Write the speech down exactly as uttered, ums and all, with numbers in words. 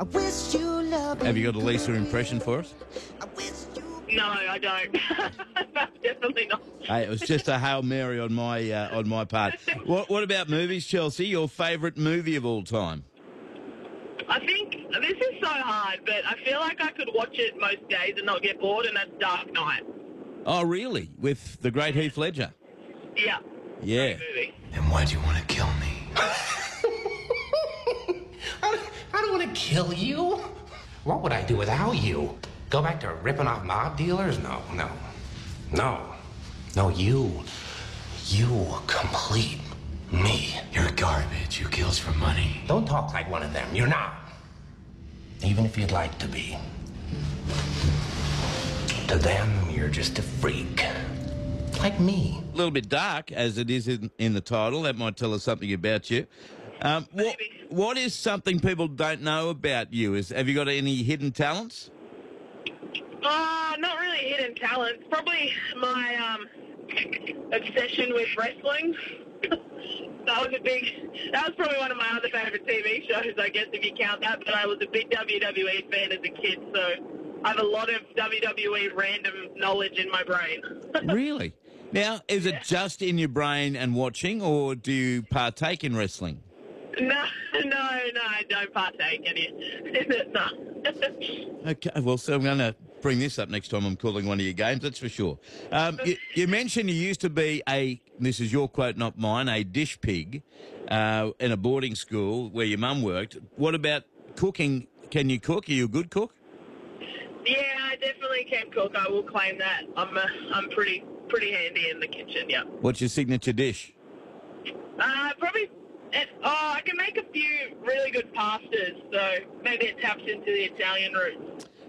I wish you love. Have you got a Lisa impression for us? I wish you. No, I don't. No, definitely not. Hey, it was just a Hail Mary on my uh, on my part. What what about movies, Chelsea? Your favourite movie of all time? I think this is so hard, but I feel like I could watch it most days and not get bored, and that's Dark Knight. Oh, really? With the great Heath Ledger? Yeah. Yeah. Great movie. Then why'd you want to kill me? I don't want to kill you. What would I do without you? Go back to ripping off mob dealers? No, no, no. No, you. You complete me. You're garbage. You kills for money. Don't talk like one of them. You're not. Even if you'd like to be. To them, you're just a freak. Like me. A little bit dark, as it is in, in the title. That might tell us something about you. Um, what, Maybe. what is something people don't know about you? Is Have you got any hidden talents? Uh, not really hidden talents. Probably my um, obsession with wrestling. That was a big. That was probably one of my other favourite T V shows, I guess, if you count that. But I was a big W W E fan as a kid, so I have a lot of W W E random knowledge in my brain. Really? Now, is it just in your brain and watching, or do you partake in wrestling? No, no, no, I don't partake in it. No. Okay, well, so I'm going to bring this up next time I'm calling one of your games, that's for sure. Um, you, you mentioned you used to be a, this is your quote, not mine, a dish pig uh, in a boarding school where your mum worked. What about cooking? Can you cook? Are you a good cook? Yeah, I definitely can cook. I will claim that. I'm uh, I'm pretty pretty handy in the kitchen. Yeah. What's your signature dish? Uh, probably. It, oh, I can make a few really good pastas, so maybe it taps into the Italian roots.